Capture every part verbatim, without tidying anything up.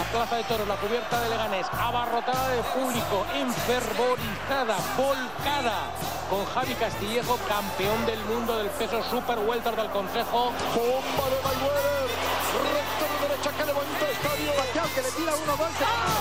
Plaza de Toros, la cubierta de Leganés, abarrotada de público, enfervorizada, volcada, con Javi Castillejo, campeón del mundo del peso super welter del Consejo. Bomba de Mayweather, recto de derecha que levanta el estadio, Pacquiao que le tira uno, dos.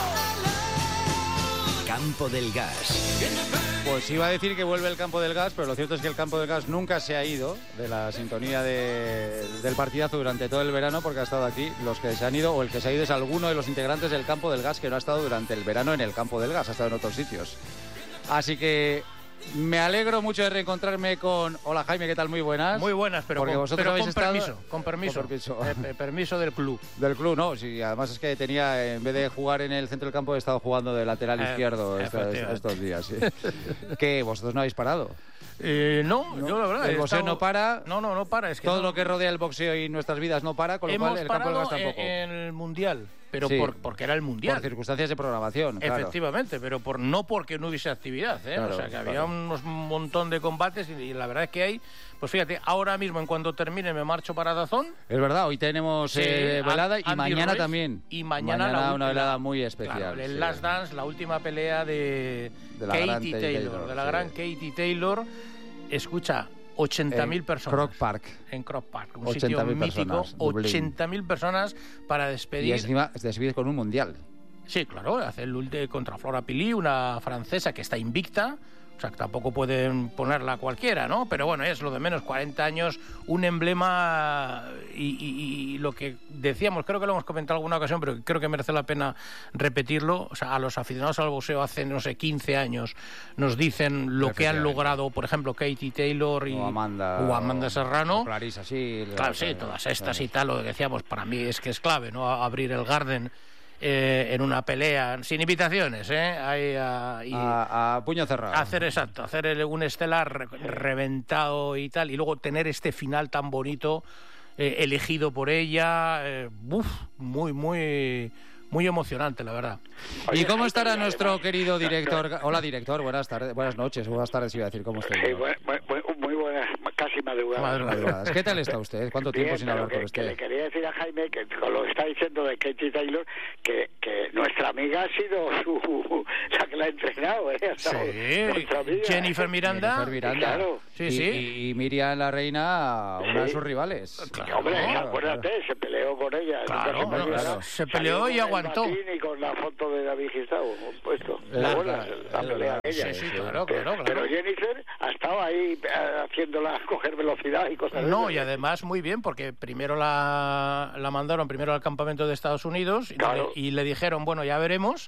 Campo del Gas. Pues iba a decir que vuelve el Campo del Gas, pero lo cierto es que el Campo del Gas nunca se ha ido de la sintonía de, del partidazo durante todo el verano, porque ha estado aquí. Los que se han ido, o el que se ha ido, es alguno de los integrantes del Campo del Gas que no ha estado durante el verano en el Campo del Gas, ha estado en otros sitios. Así que me alegro mucho de reencontrarme con... Hola Jaime, ¿qué tal? Muy buenas. Muy buenas, pero porque con, vosotros pero habéis con, estado... permiso, con permiso. Con permiso. Eh, permiso del club. Del club, no. Sí, además es que tenía, en vez de jugar en el centro del campo, he estado jugando de lateral Eh, izquierdo estos, estos días. Sí. ¿Qué? ¿Vosotros no habéis parado? Eh, no, no, yo la verdad... El boxeo estado... no para. No, no, no para. Es que todo no... lo que rodea el boxeo y nuestras vidas no para, con lo Hemos cual el Campo del Gas tampoco. En, en el Mundial, pero sí, por, porque era el Mundial. Por circunstancias de programación, claro. Efectivamente, pero por no porque no hubiese actividad, ¿eh? Claro, o sea, que claro. había unos, un montón de combates y, y la verdad es que hay... Pues fíjate, ahora mismo, en cuanto termine, me marcho para Dazón. Es verdad, hoy tenemos Sí, eh, velada y Andy mañana Ruiz, también. Y mañana, mañana la, una la, velada muy especial. Claro, el sí. Last Dance, la última pelea de, De la gran Katie Katie Taylor, Taylor, de la sí. gran Katie Taylor. Escucha, ochenta mil En personas. Croc Park. En Croc Park, un ochenta sitio mil mítico. personas, Dublín. ochenta mil personas para despedir. Y encima se despide con un mundial. Sí, claro, hace el ulti contra Flora Pili, una francesa que está invicta. O sea, que tampoco pueden ponerla cualquiera, ¿no? Pero bueno, es lo de menos, cuarenta años, un emblema y, y, y lo que decíamos, creo que lo hemos comentado en alguna ocasión, pero creo que merece la pena repetirlo. O sea, a los aficionados al boxeo hace, no sé, quince años nos dicen lo que han logrado, por ejemplo, Katie Taylor y, o Amanda, o Amanda Serrano. O Clarissa, sí. Claro, sí, todas estas y tal, lo que decíamos, para mí es que es clave, ¿no? Abrir el Garden eh, en una pelea, sin invitaciones, ¿eh? Ahí, a, y a, a puño cerrado. Hacer, exacto, hacer el, un estelar re, reventado y tal, y luego tener este final tan bonito, eh, elegido por ella, eh, uf, muy, muy... Muy emocionante, la verdad. ¿Y cómo estará nuestro querido director? Hola, director, buenas tardes, buenas noches, buenas tardes, iba a decir, ¿cómo está? Sí, muy, muy, muy buenas, casi madrugadas. Madrugadas. ¿Qué tal está usted? ¿Cuánto tiempo Bien, sin hablar que, con usted? Que le quería decir a Jaime, que con lo que está diciendo de Katie Taylor, que, que nuestra amiga ha sido su, la que la ha entrenado, ¿eh? Ha sí, amiga, Jennifer Miranda. Jennifer Miranda. Claro. Sí, y, sí. Y, y Miriam la Reina, una sí. de sus rivales. Claro, hombre, claro, acuérdate, claro. Se peleó con ella. Claro, no, claro. Se peleó y aguantó. Y con la foto de David Gistavo puesto. La, buena, la, la, la pelea sí, ella. Sí, sí, claro, claro, claro. Pero Jennifer ha estado ahí haciéndola coger velocidad y cosas No, de y además muy bien, porque primero la, la mandaron primero al campamento de Estados Unidos claro. y, le, y le dijeron, bueno, ya veremos.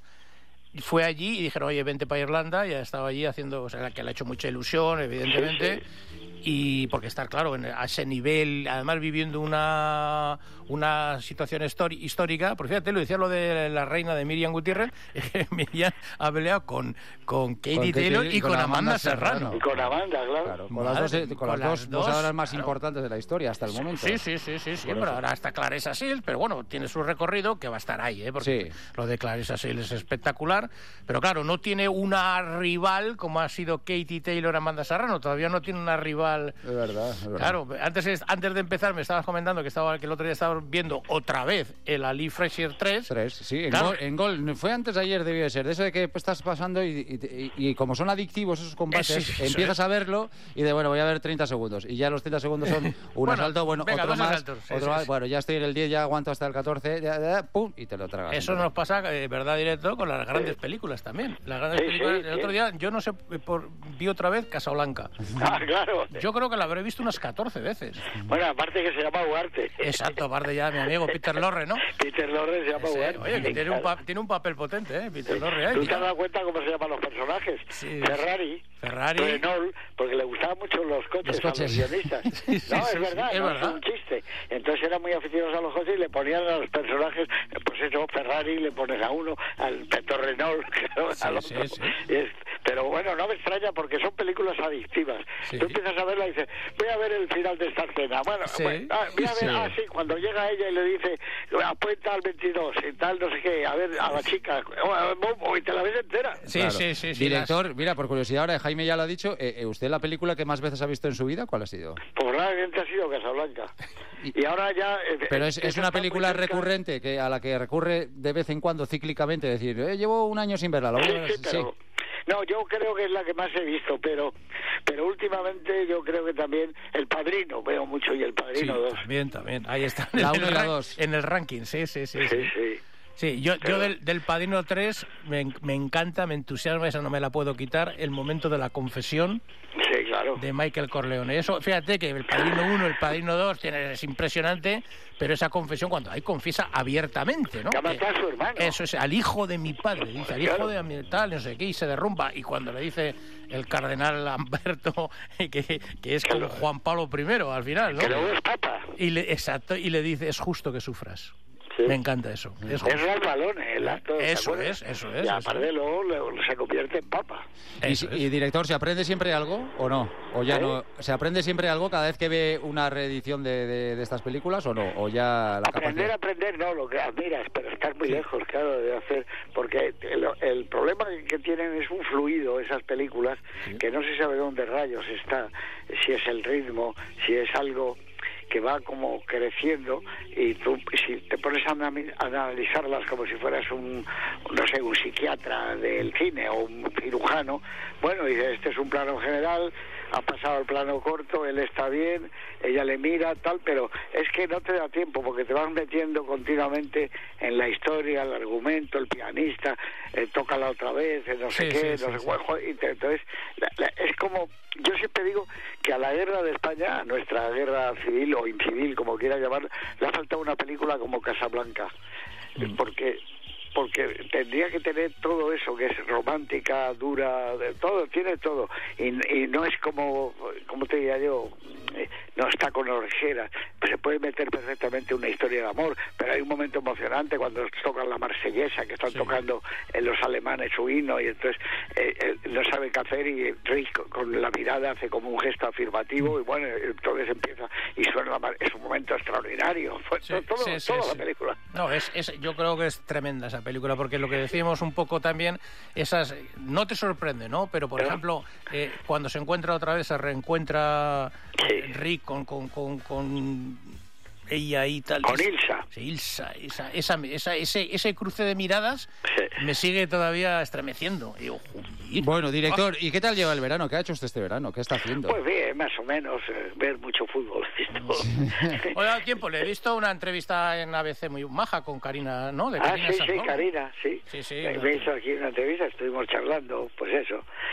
Fue allí y dijeron, oye, vente para Irlanda, y ha estado allí haciendo, o sea, que le ha hecho mucha ilusión, evidentemente. Sí, sí. Y porque estar claro en, a ese nivel, además viviendo una una situación histórica, porque fíjate, lo decía lo de la reina de Miriam Gutiérrez, eh, Miriam ha peleado con, con Katie con Taylor y, y con, con Amanda, Amanda Serrano. Serrano. Y con Amanda, claro. claro con, Madre, las dos, con, con las dos boxeadoras más claro. importantes de la historia hasta el momento. Sí, sí, sí, sí, sí pero ahora está Clarissa Shields, pero bueno, tiene su recorrido que va a estar ahí, ¿eh? Porque sí. lo de Clarissa Shields es espectacular, pero claro, no tiene una rival como ha sido Katie Taylor Amanda Serrano, todavía no tiene una rival. Es verdad, es verdad. Claro, antes, antes de empezar me estabas comentando que estaba que el otro día estaba viendo otra vez el Ali Frazier tres. tres, sí, en, claro. gol, en gol. Fue antes de ayer, debió de ser. De eso de que estás pasando y, y, y, y como son adictivos esos combates, es, sí, empiezas es. a verlo y de, bueno, voy a ver treinta segundos. Y ya los treinta segundos son un bueno, asalto, bueno, venga, otro más, asaltos, sí, otro sí, más. Sí. Bueno, ya estoy en el diez, ya aguanto hasta el catorce, ya, ya, pum, y te lo tragas. Eso nos pasa, eh, verdad directo, con las grandes películas también. Las grandes sí, películas, sí, el sí. otro día, yo no sé, por, vi otra vez Casablanca. Ah, claro. Yo creo que la habré visto unas catorce veces. Bueno, aparte que se llama Ugarte. Exacto, aparte ya mi amigo Peter Lorre, ¿no? Peter Lorre se llama sí, Ugarte. Oye, que tiene un, pa tiene un papel potente, ¿eh? Peter Lorre. ¿eh? ¿Tú te has dado cuenta cómo se llaman los personajes? Sí. Ferrari, Ferrari, Renault, porque le gustaban mucho los coches, los coches. a los guionistas. sí, sí, no, sí, es verdad, sí, es no verdad. es un chiste. Entonces eran muy aficionados a los coches y le ponían a los personajes, pues eso, Ferrari, le pones a uno, al Peto Renault, claro, sí, al sí, otro. sí. Es Pero bueno, no me extraña porque son películas adictivas. Sí. Tú empiezas a verla y dices, voy a ver el final de esta escena. Bueno, sí. bueno ah, voy a ver, sí. ah, sí, cuando llega ella y le dice, apuesta al veintidós y tal, no sé qué, a ver, a la chica, y te la ves entera. Sí, claro. sí, sí, sí. Director, las... mira, por curiosidad, ahora Jaime ya lo ha dicho, eh, ¿usted la película que más veces ha visto en su vida, cuál ha sido? Pues realmente ha sido Casablanca. Y, y ahora ya... Eh, Pero es, es una película recurrente que a la que recurre de vez en cuando cíclicamente, decir, eh, llevo un año sin verla. La sí, sí, pero... sí. No, yo creo que es la que más he visto, pero pero últimamente yo creo que también El Padrino, veo mucho, y El Padrino sí, dos. También, también, ahí está. La uno y la dos. En el ranking, sí, sí, sí. Sí, sí. sí. Sí, yo, pero... yo del, del Padrino tres me, me encanta, me entusiasma, esa no me la puedo quitar, el momento de la confesión sí, claro. de Michael Corleone. Eso, fíjate que el Padrino uno, el Padrino dos tiene, es impresionante, pero esa confesión cuando ahí confiesa abiertamente, ¿no? Que mata a su hermano. Eso es, al hijo de mi padre, dice, al hijo claro. de mi tal, no sé qué, y se derrumba. Y cuando le dice el cardenal Lamberto que, que es como Juan Pablo primero al final, ¿no? Que luego es papa. Y le, exacto, y le dice, es justo que sufras. Sí. Me encanta eso. Es, es Ralph Balone, el actor. Eso es, eso es. Y aparte luego se convierte en papa. Y, y director, ¿se aprende siempre algo o no? ¿O ya ¿Eh? no? ¿Se aprende siempre algo cada vez que ve una reedición de, de, de estas películas o no? ¿O ya la aprender, capacidad? aprender, no, lo que admiras, pero estás muy sí. lejos, claro, de hacer, porque el, el problema que tienen es un fluido esas películas sí. que no se sabe dónde rayos está, si es el ritmo, si es algo que va como creciendo, y tú si te pones a analizarlas como si fueras un, no sé, un psiquiatra del cine o un cirujano, bueno, dices, este es un plano general, ha pasado el plano corto, él está bien, ella le mira, tal, pero es que no te da tiempo porque te vas metiendo continuamente en la historia, el argumento, el pianista, eh, tócala otra vez, no sé sí, qué, sí, no sí, sé cuál, sí. y entonces la, la, es como, yo siempre digo que a la guerra de España, a nuestra guerra civil o incivil, como quiera llamar, le ha faltado una película como Casablanca, mm. porque porque tendría que tener todo eso, que es romántica, dura, de todo, tiene todo, y, y no es como, como te diría yo, eh, no está con orejeras, pues se puede meter perfectamente una historia de amor, pero hay un momento emocionante cuando tocan la marsellesa, que están sí. tocando en los alemanes su himno, y entonces eh, eh, no sabe qué hacer, y Rick con la mirada hace como un gesto afirmativo, y bueno, entonces empieza, y suena la, es un momento extraordinario, fue sí, todo, sí, sí, toda sí. la película. No, es, es, yo creo que es tremenda esa película, porque lo que decíamos un poco también, esas no te sorprende, ¿no? Pero, por ¿Eh? ejemplo, eh, cuando se encuentra otra vez, se reencuentra sí. Rick con, con, con, con ella y tal. Con Ilsa. Sí, Ilsa, esa, esa, esa, ese, ese cruce de miradas sí. me sigue todavía estremeciendo. Y digo, bueno, director, ¿y qué tal lleva el verano? ¿Qué ha hecho usted este verano? ¿Qué está haciendo? Pues bien, más o menos, eh, ver mucho fútbol. Oiga, tiempo, le he visto una entrevista en A B C muy maja con Karina, ¿no? De ah, Karina sí, Sanz, sí, ¿no? Karina, sí. Sí, sí. Me, me hizo aquí una entrevista, estuvimos charlando, pues eso.